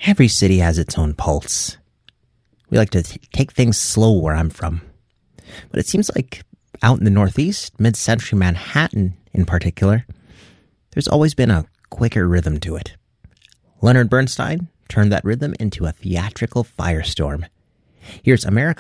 Every city has its own pulse. We like to take things slow where I'm from. But it seems like out in the Northeast, mid-century Manhattan in particular, there's always been a quicker rhythm to it. Leonard Bernstein turned that rhythm into a theatrical firestorm. Here's America